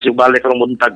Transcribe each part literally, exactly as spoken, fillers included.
Yung balik ng buntag.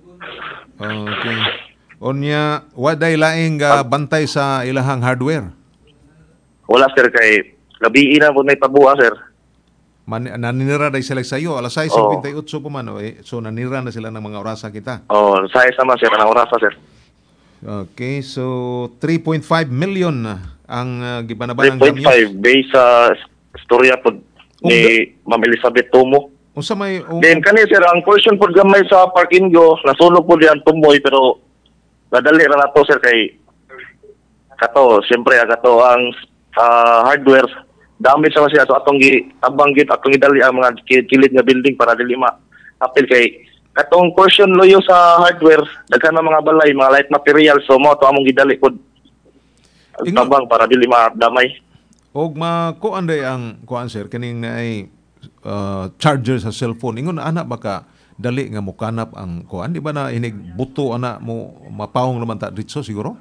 Okay. Unya, wa day laing ah, Pag bantay sa ilahang hardware. wala sir kay gabi na po may pabuha sir. Man, naninira day sila sa iyo, alas sais Oh, singkwenta y ocho pa man, o, eh. So nanira na sila ng mga orasa kita. oh, sa isa man sir, ang orasa sir. Okay, so three point five million na ang uh, gibanaban ng three point five damyos. based sa storya po Ung da- ni Ma'am Elizabeth Tumo. unsa may ung, Then ung, kani sir, ang portion po gamay sa parking go, nasunog po diyan tumoy pero nadali ra nato sir kay kato, siyempre agato ang ah, hardware damage sa siya so atong gi tabang gid atong idali ang mga ki- kilid nga building para dili ma apil kay katong portion loyo sa hardware daghan na mga balay mga light material so mo to among gidali pod ingon tabang para dili madamay. og makuan day ang kuan sir kining naay uh, charger sa cellphone. Ingon ana baka dali nga mokanap ang kuan, di ba na inig buto ana mo mapawong naman ta ditso siguro?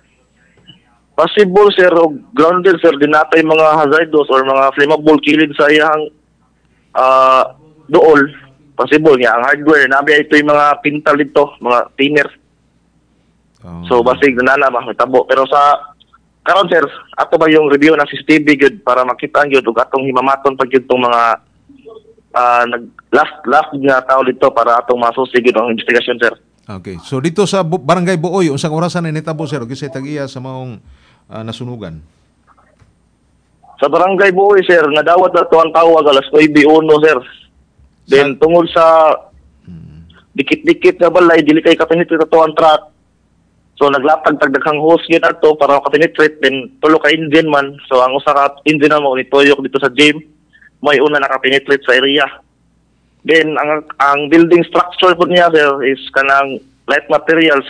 Possible sir og grounded sir dinatay mga hazardous or mga flammable kilid sa iyang ah dool. Possible nga ang hardware nabi ito yung mga pintal dito, mga thinner. So Oh. basig na na mahitabo pero sa karon sir ato ba yung review ng C C T V gyud para makita gyud ug atong himamaton pag gyud tong mga ah, nag last last nga tao dito para atong masusi gyud ang investigasyon sir. Okay. So dito sa Bu- Barangay Buoy, unsang orasan na nitabo sir? Kasi tag-iya sa maong ah, nasunugan. Sa barangay Buoy sir nadawat na to ang tawag alas nine uno sir. Sa Then tungod sa dikit-dikit nga balay dili kay kapenetrate ato ang truck. So naglatag tagdaghang hose gyud ato para makapenetrate then tulo ka engine man. So ang usa ka engine na mo ni tuyok dito sa gym may una nakapenetrate sa area. Then ang ang building structure po niya sir is kanang light materials.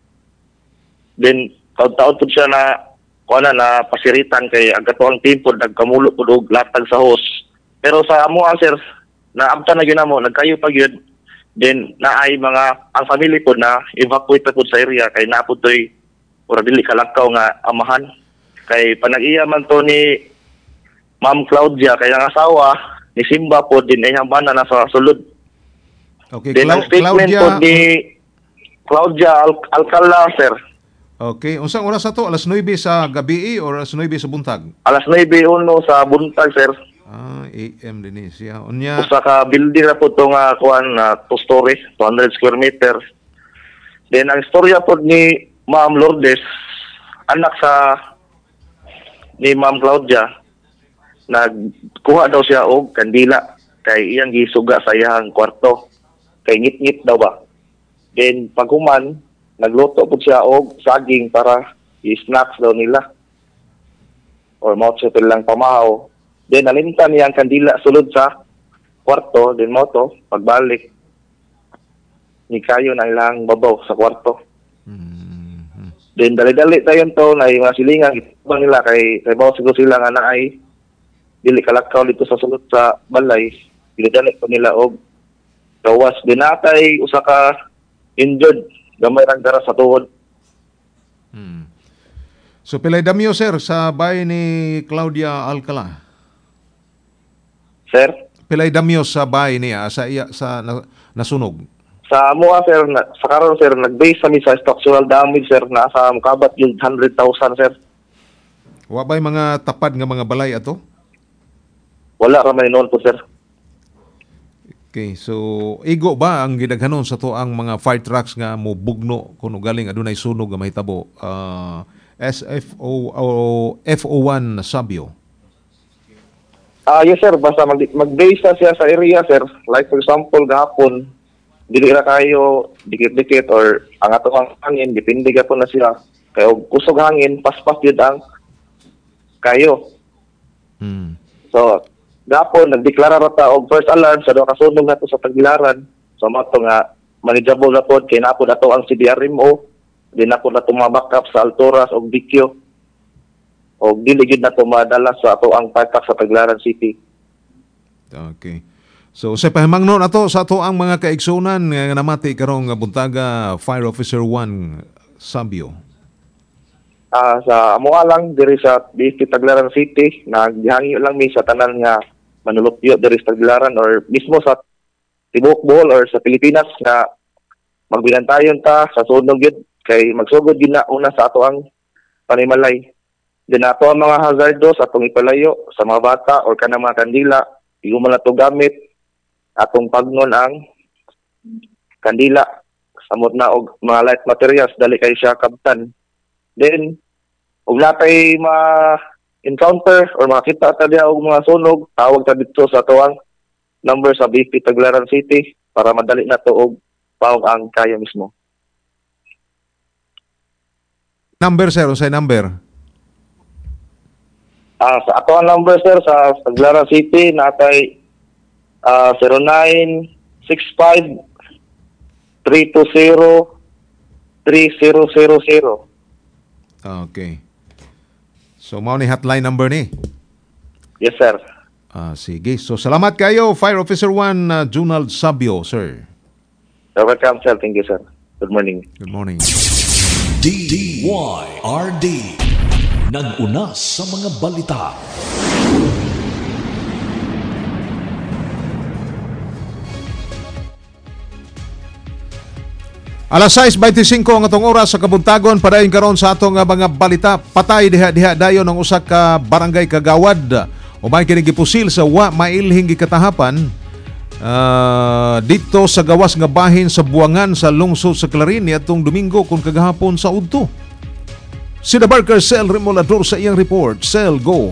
Then taud-taud po siya na kuha na na pasiritan kay agato ang team po nagkamulo po og latag sa hose. Pero sa amo sir naabtan na gyud namo nagkayo pa gyud. Then naay mga ang family po na evacuate pa po sa area kay naapod toy ora dili kalakaw nga amahan. Kay panag-iya man to ni Ma'am Claudia kay ang asawa ni Simba po din ay hambana na sa sulod. Okay, Then ang Clau- statement Claudia. po ni Claudia Al- Alcala sir Okay, unsang oras na to? Alas nine sa gabi or alas nine sa buntag? alas nine uno sa buntag sir. Ah, A M din eh siya. Unya, Usa ka building na po to nga kuan na two story, two hundred square meter. Then ang istorya po ni Ma'am Lourdes, anak sa ni Ma'am Claudia, nagkuha daw siya og kandila kay iyang gisuga sa iyang kwarto. Kay ngit-ngit daw ba. Then paghuman, nagluto po siya og saging para i-snacks daw nila. Or mauto lang pamahaw. Then nalimtan niya ang kandila sulod sa kwarto, then mo to, pagbalik, ni kayo na ilang babaw sa kwarto. mm, Then dali-dali tayo to na yung mga silingan, itubang nila kay, kay bawa siguro sila nga na ay dili kalakaw dito sa sulod sa balay, dili-dali ko nila og gawas. Then natay usa ka injured, gamay rang dara sa tuhod. mm. So pilay damyo sir sa bahay ni Claudia Alcala. Sir, Pilay damyo sa bahay niya sa iya sa na, nasunog. sa mua sir, na, sa karon sir, nag-base kami sa structural damage sir, nasa mukabat yung one hundred thousand sir. Wa ba'y mga tapad nga mga balay ato? Wala ra man noon po sir. Okay, so igo ba ang gidaghanon sa to ang mga fire trucks nga mo bugno kuno galing adunay sunog nga mahitabo? Uh, S F O o F O one Sabio. Ah, yes sir, basta mag- mag-base na siya sa area sir. Like for example, gahapon, dili ra kayo dikit-dikit or ang ato ang hangin, depende ka po na siya. Kaya og kusog hangin, paspas yun ang kayo. Hmm. So, gahapon, nagdeklara ra ta og first alarm sa duha ka sunog nato sa Tagbilaran. So, mato nga, manageable na po, kaya na po na to ang C D R M O, di na po na to mga backup sa Alturas o Bicchio. O dili gid na to madala sa ato ang patak sa Tagbilaran City. Okay. So sa pahimangnon ato sa ato ang mga kaigsunan nga namati karong buntaga Fire Officer one Sabio. Ah, sa amuha lang diri sa B F T Tagbilaran City, nagihangyo lang mi sa tanan nga manulupyo diri sa Tagbilaran or mismo sa tibuok Bohol or sa Pilipinas nga magbilantayon ta sa sunog yun kay magsugod gina una sa ato ang panimalay. Din ato ang mga hazardos atong ipalayo sa mga bata or kanang mga kandila, igo man nato gamit atong pagnon ang kandila samot na og mga light materials dali kay siya kabtan. Then ug natay ma encounter or makita ta diha og mga sunog, tawag ta dito sa tuwang number sa B P Taglaran City para madali na to og pawag ang kaya mismo. Number, sir. Unsay number? Ah, sa ato ang number sir sa Taglaran City natay ah zero nine six five three two zero three zero zero zero. Okay. So, mao ni hotline number ni. Yes sir. Ah, sige. So, salamat kayo, Fire Officer one, uh, Junald Sabio, sir. You're welcome sir. Thank you sir. Good morning. Good morning. D Y R D nag-una sa mga balita. Alas sais beintisinko ang atong oras sa kabuntagon padayon karon sa atong uh, mga balita. Patay diha-diha dayon ang usa ka barangay kagawad. Umay kini gipusil sa wa mailhing gikatahapan uh, dito sa gawas nga bahin sa Buangan sa lungsod sa Clarin niadtong Domingo kung kagahapon sa udto. Si The Barker Cell Remolador sa iyang report. Cell, go.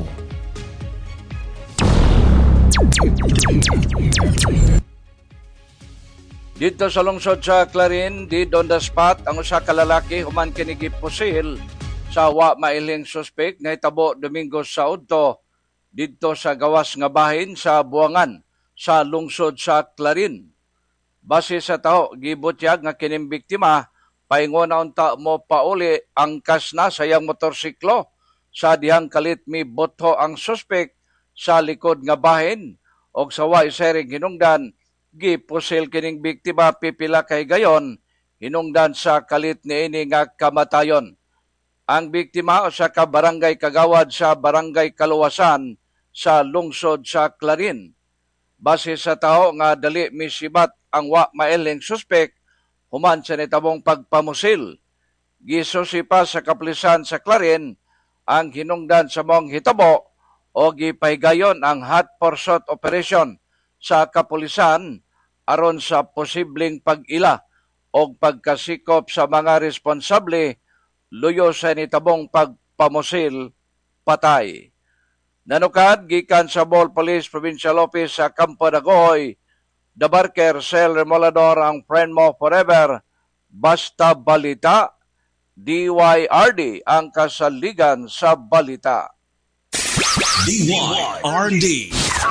Dito sa lungsod sa Clarin, di on the spot, ang usa ka lalaki human kini gipusil sa wa mailing suspect nga hitabo Domingo sa udto dito sa gawas nga bahin sa Buangan sa lungsod sa Clarin. Base sa taho, gibutyag nga kining biktima paingon na unta mo pauli ang kasna sa iyang motorsiklo sa dihang kalit mi botho ang suspect sa likod nga bahin og sa wa isering hinungdan gipusil kining biktima pipila kay gayon hinungdan sa kalit niini nga kamatayon. Ang biktima usa ka barangay kagawad sa barangay Kaluwasan sa lungsod sa Clarin. Base sa taho nga dali misibat ang wa mailing suspect human sa nitabong pagpamusil. Gisusipa sa kapulisan sa Clarin ang hinungdan sa mong hitabo o gipahigayon ang hot pursuit operation sa kapulisan aron sa posibleng pag-ila o pagkasikop sa mga responsable luyo sa nitabong pagpamusil patay. Nanukad gikan sa Bohol Police Provincial Office sa Campo Dagohoy, The Barker Cell Remolador ang friend mo forever, basta balita, D Y R D ang kasaligan sa balita. D Y R D.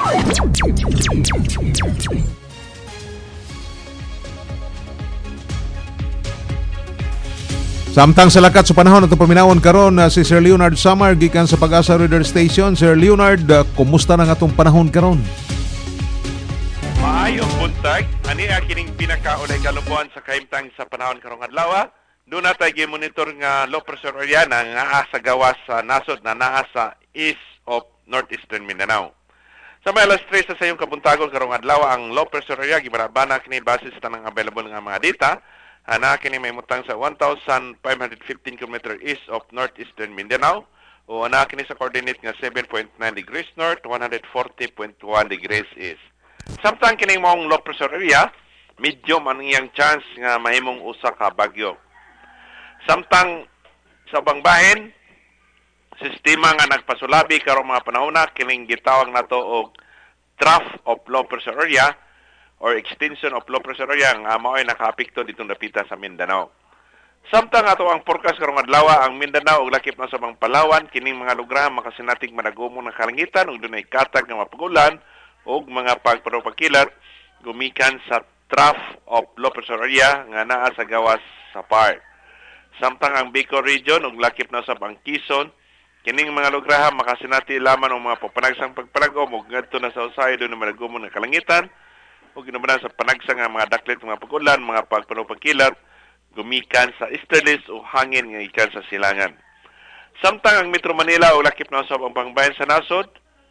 Samtang sa lakat sa panahon at paminawon karon uh, si Sir Leonard Samar gikan sa Pag-asa Radar Station. Sir Leonard, uh, kumusta na nga atong panahon karon? Maayong buntag, ani akining pinakaunay kalubuan sa kahimtang sa panahon karong adlaw. Doon natay gi-monitor nga low pressure area na nga sa gawas sa nasod na naa sa east of northeastern Mindanao. Sa may alas tres sa sayong kabuntagon karong adlaw ang low pressure area gibarabana kini base sa tanang available nga mga data. Ana kini may mutang sa one thousand five hundred fifteen kilometers east of northeastern Mindanao o ana kini sa coordinate nga seven point nine degrees north, one hundred forty point one degrees east. Samtang kining mong low pressure area, medium ang iyang chance nga mahimong usa ka bagyo. Samtang sa bangbahin, sistema nga nagpasulabi karong mga panahona kining gitawag nato og trough of low pressure area or extension of low pressure area nga mao'y nakaapekto ditong dapita sa Mindanao. Samtang ato ang forecast karong adlaw ang Mindanao ug lakip na sa mga Palawan kining mga lugar makasinatig managumon ng kalangitan ug dunay katag nga mapagulan ug mga pagparopakilat gumikan sa trough of low pressure area nga naa sa gawas sa P A R. Samtang ang Bicol region ug lakip na sa Bangkison kining mga lugar makasinati laman og mga papanagsang pagpanagom ug ngadto na sa usahay dunay managumon ng kalangitan o ginabanan sa panagsang nga mga daklit mga pagulan, mga pagpanupakilat, gumikan sa easterlies o hangin nga ikan sa silangan. Samtang ang Metro Manila o lakip na sa pangbayan sa nasod,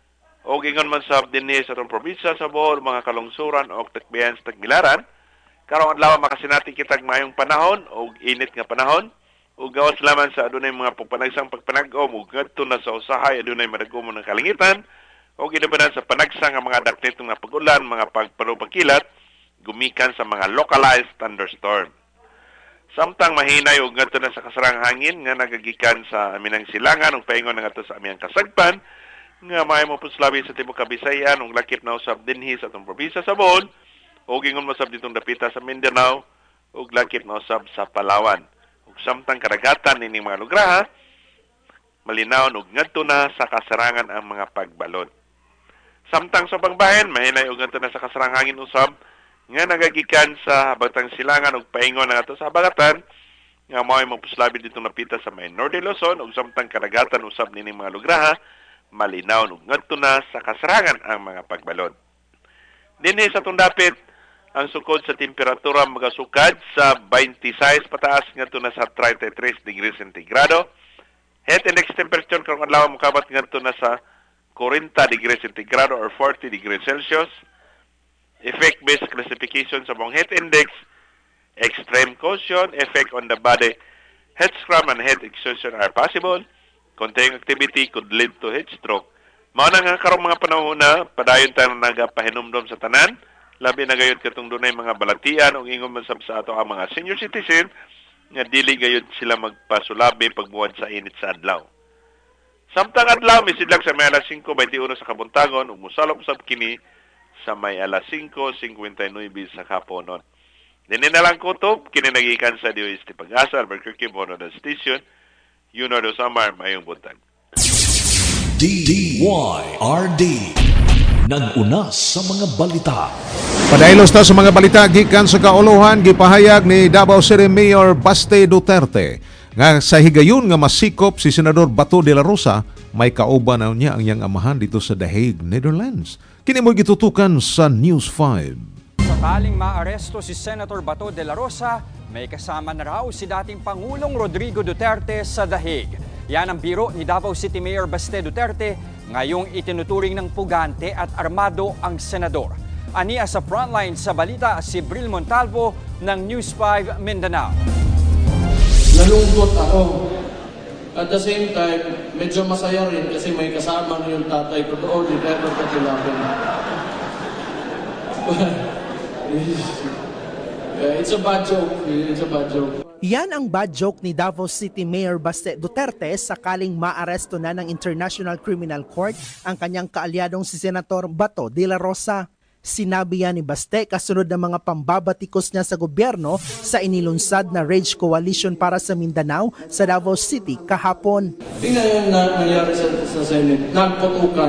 o gingon man sab dinhi sa atong probinsya sa Bohol, mga kalungsuran o takbayan sa Tagbilaran. Karong adlaw makasinati kitag mayong panahon o init nga panahon. Ug gawas lamang sa adunay mga pagpanagsang pagpanag-om ug ngadto na sa usahay adunay madagom ng kalingitan o ginabanan sa panagsang nga mga daknitong nga pag-ulan, mga pagpanupakilat gumikan sa mga localized thunderstorm. Samtang mahinay ug ngadto na sa kasarang hangin nga nagagikan sa aminang silangan ug paingon ngadto sa amiyang kasagpan nga may mo puslabi sa tibuok Kabisayan ug lakip na usab dinhi sa atong probinsya sa Bohol o gingon mo sab ditong dapita sa Mindanao ug lakip na usab sa Palawan. Samtang karagatan nining mga lugar, malinaw ug ngadto na sa kasarangan ang mga pagbalod. Samtang sa pangbahin, mahinay ug ngadto na sa kasarang hangin usab nga nagagikan sa habatang silangan ug paingon na ato sa habagatan nga mao'y magpuslabi ditong napita sa may Norte Luzon ug samtang karagatan usab nining mga lugar, malinaw ug ngadto na sa kasarangan ang mga pagbalod. Dinhi sa tundapit ang sukod sa temperatura magasukad sa twenty-six pataas ngadto na sa thirty-three degrees centigrado. Heat index temperature karong adlaw mokabat ngadto na sa forty degrees centigrado or forty degrees Celsius. Effect-based classification sa mong heat index, extreme caution, effect on the body, heat cramp and heat exhaustion are possible. Continuing activity could lead to heat stroke. Mao na nga karong mga panahon na padayon tayo nagapahinumdom sa tanan. Labi na gayud katong dunay mga balatian ug ingon man sab sa ato ang mga senior citizen nga dili gayud sila magpasulabi pagbuhat sa init sa adlaw. Samtang adlaw misidlag sa may alas five twenty-one sa kabuntagon ug mosalop sab kini sa may alas five fifty-nine sa kaponon. Dinhi na lang kutob kini nagikan sa D O S T Pag-asa Albuquerque Bonada Station. Yuno do Samar mayong buntag. D Y R D nag-unas sa mga balita. Padaylos ta sa mga balita gikan sa kauluhan gipahayag ni Davao City Mayor Baste Duterte nga sa higayon nga masikop si Senador Bato de la Rosa may kauban na niya ang iyang amahan dito sa The Hague, Netherlands. Kini mo gitutukan sa News five. Sakaling maaresto si Senator Bato de la Rosa, may kasama na raw si dating Pangulong Rodrigo Duterte sa The Hague. Yan ang biro ni Davao City Mayor Baste Duterte ngayong itinuturing ng pugante at armado ang senador. Ania sa frontline sa balita si Bril Montalvo ng News five Mindanao. Nalungkot ako. At the same time, medyo masaya rin kasi may kasama na yung tatay ko doon, di never katilapin. It's a bad joke. It's a bad joke. Yan ang bad joke ni Davao City Mayor Baste Duterte sakaling maaresto na ng International Criminal Court ang kanyang kaalyadong si Senator Bato de la Rosa. Sinabi yan ni Baste kasunod ng mga pambabatikos niya sa gobyerno sa inilunsad na Rage Coalition para sa Mindanao sa Davao City kahapon. Tingnan yung na, nangyari sa, sa Senate, nagputukan.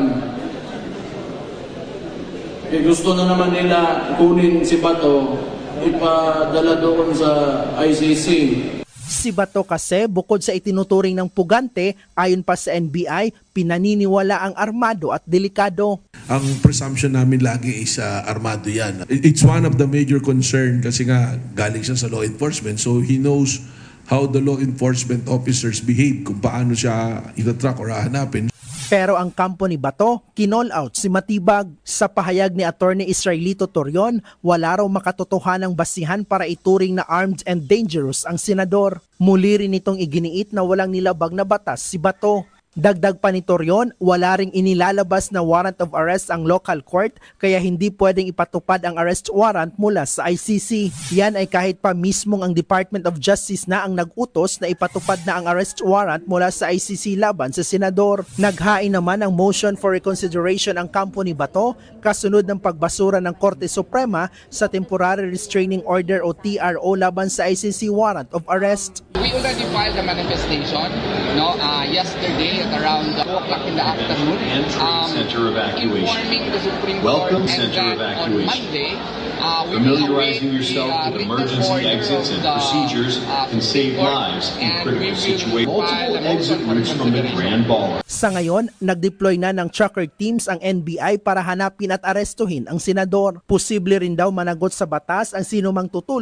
E gusto na naman nila kunin si Bato, ipadala doon sa I C C. Si Bato kasi bukod sa itinuturing ng pugante, ayon pa sa N B I, pinaniniwala ang armado at delikado. Ang presumption namin lagi is uh, armado yan. It's one of the major concern kasi nga galing siya sa law enforcement, so he knows how the law enforcement officers behave, kung paano siya itatrack or hahanapin. Pero ang kampo ni Bato, kinall out si Matibag. Sa pahayag ni Attorney Israelito Torion, wala raw makatotohanang basihan para ituring na armed and dangerous ang senador. Muli rin itong iginiit na walang nilabag na batas si Bato. Dagdag pa ni Torion, wala ring inilalabas na warrant of arrest ang local court kaya hindi pwedeng ipatupad ang arrest warrant mula sa I C C. Yan ay kahit pa mismong ang Department of Justice na ang nag-utos na ipatupad na ang arrest warrant mula sa I C C laban sa senador. Naghain naman ang motion for reconsideration ang kampo ni Bato kasunod ng pagbasura ng Korte Suprema sa Temporary Restraining Order o T R O laban sa I C C warrant of arrest. We already filed a manifestation no, uh, yesterday at around two o'clock in the afternoon. Um, center evacuation. Informing the Supreme Court. Welcome, center evacuation. On Monday, uh, we familiarizing yourself uh, with emergency exits and the, procedures uh, can save lives in critical situations. Multiple exit routes from the Grand Ball. Sa ngayon, nag-deploy na ng tracker teams ang N B I para hanapin at arestuhin ang senador. Posible rin daw managot sa batas ang sino mang tutulong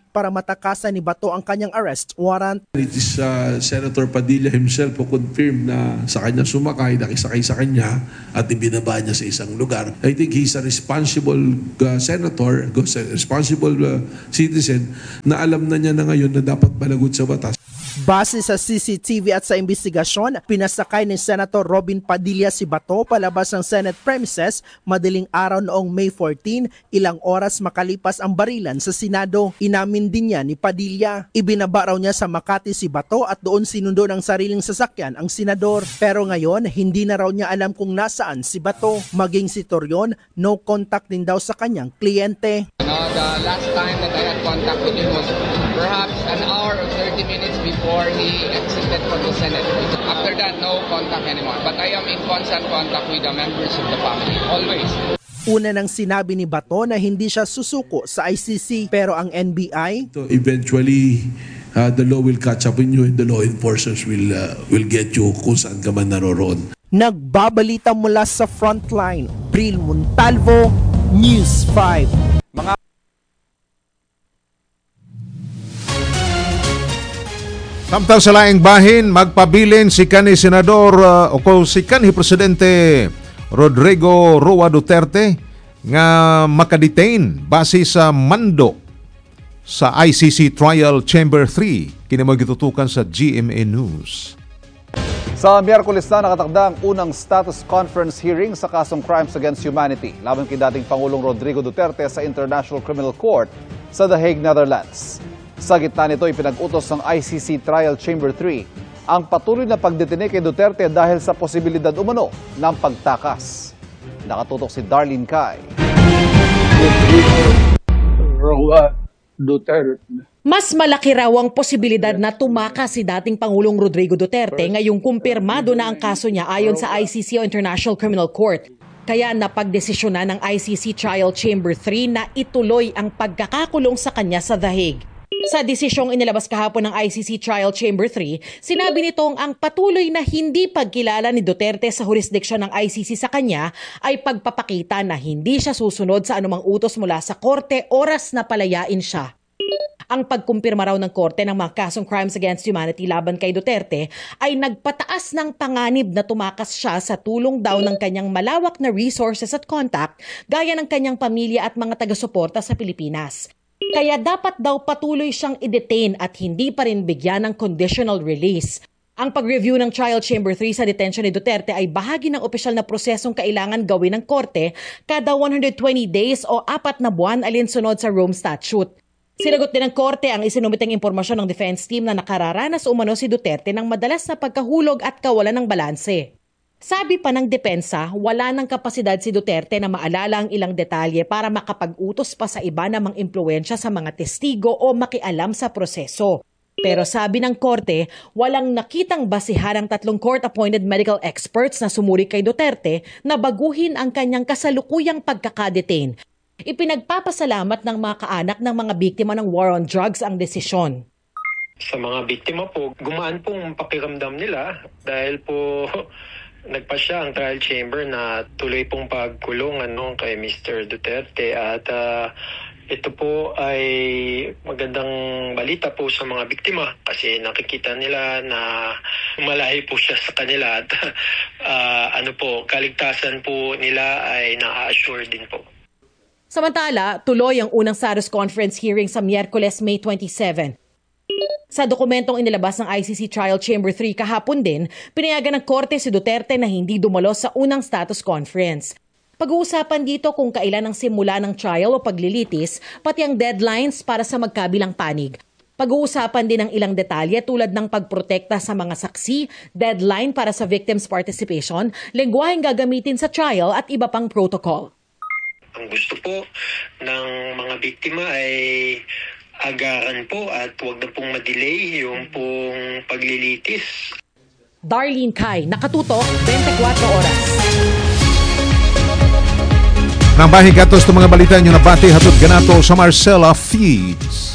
para matakasan ni Bato ang kanyang arrest warrant. It is uh, Senator Padilla himself who confirmed na sa kanya sumakay, nakisakay sa kanya at ibinaba niya sa isang lugar. I think he's a responsible uh, senator, responsible uh, citizen na alam na niya na ngayon na dapat malagot sa batas. Base sa C C T V at sa investigasyon, pinasakay ni Senator Robin Padilla si Bato palabas ng Senate premises madaling araw noong May fourteen, ilang oras makalipas ang barilan sa Senado. Inamin din niya ni Padilla. Ibinaba raw niya sa Makati si Bato at doon sinundo ng sariling sasakyan ang senador. Pero ngayon, hindi na raw niya alam kung nasaan si Bato. Maging si Torion, no contact din daw sa kanyang kliyente. No, the last time that I had contact with him was perhaps an hour or thirty minutes before he exited from the Senate. After that, no contact anymore. But I am in constant contact with the members of the family, always. Una nang sinabi ni Bato na hindi siya susuko sa I C C, pero ang N B I... So eventually, uh, the law will catch up with you and the law enforcers will, uh, will get you kung saan ka man naroroon. Nagbabalita mula sa Frontline, Bril Montalvo, News five. Mga Samtang sa laing bahin, magpabilin si kanhi Senador uh, o si kanhi Presidente Rodrigo Roa Duterte nga makadetain base sa mando sa I C C Trial Chamber three. Kini mo gitutukan sa G M A News. Sa Miyerkules na nakatakda ang unang status conference hearing sa kasong Crimes Against Humanity laban kay dating Pangulong Rodrigo Duterte sa International Criminal Court sa The Hague, Netherlands. Sa gitna nito, ipinag-utos ng I C C Trial Chamber three ang patuloy na pagdetine kay Duterte dahil sa posibilidad umano ng pagtakas. Nakatutok si Darlene Kai. Roa Duterte. Mas malaki raw ang posibilidad na tumakas si dating Pangulong Rodrigo Duterte ngayong kumpirmado na ang kaso niya ayon sa I C C o International Criminal Court. Kaya napagdesisyonan ng I C C Trial Chamber three na ituloy ang pagkakakulong sa kanya sa The Hague. Sa desisyong inilabas kahapon ng I C C Trial Chamber three, sinabi nitong ang patuloy na hindi pagkilala ni Duterte sa jurisdiksyon ng I C C sa kanya ay pagpapakita na hindi siya susunod sa anumang utos mula sa korte oras na palayain siya. Ang pagkumpirma raw ng korte ng mga kasong Crimes Against Humanity laban kay Duterte ay nagpataas ng panganib na tumakas siya sa tulong daw ng kanyang malawak na resources at contact gaya ng kanyang pamilya at mga taga-suporta sa Pilipinas. Kaya dapat daw patuloy siyang i-detain at hindi pa rin bigyan ng conditional release. Ang pag-review ng Trial Chamber three sa detention ni Duterte ay bahagi ng opisyal na prosesong kailangan gawin ng korte kada one hundred twenty days o apat na buwan alinsunod sa Rome Statute. Sinagot din ng korte ang isinumiteng impormasyon ng defense team na nakararanas umano si Duterte ng madalas na pagkahulog at kawalan ng balanse. Sabi pa ng depensa, wala ng kapasidad si Duterte na maalala ang ilang detalye para makapag-utos pa sa iba namang impluwensya sa mga testigo o makialam sa proseso. Pero sabi ng korte, walang nakitang basihan ang tatlong court-appointed medical experts na sumuri kay Duterte na baguhin ang kanyang kasalukuyang pagkakadetain. Ipinagpapasalamat ng mga kaanak ng mga biktima ng war on drugs ang desisyon. Sa mga biktima po, gumaan pong pakiramdam nila dahil po nagpasya ang trial chamber na tuloy pong pagkulong ano, kay Mister Duterte at uh, ito po ay magandang balita po sa mga biktima kasi nakikita nila na malayo po siya sa kanila at uh, ano po, kaligtasan po nila ay na-assure din po. Samantala, tuloy ang unang status conference hearing sa Miyerkules, May twenty-seven. Sa dokumentong inilabas ng I C C Trial Chamber three kahapon din, pinayagan ng korte si Duterte na hindi dumalo sa unang status conference. Pag-uusapan dito kung kailan ang simula ng trial o paglilitis, pati ang deadlines para sa magkabilang panig. Pag-uusapan din ang ilang detalye tulad ng pagprotekta sa mga saksi, deadline para sa victims' participation, lengguwaheng gagamitin sa trial at iba pang protocol. Ang gusto po ng mga biktima ay agaran po at huwag na pong madelay yung pong paglilitis. Darlene Kai, nakatutok, twenty-four oras. Nang bahin katos ng mga balita nyo na bati hatod ganato sa Marcella Feeds.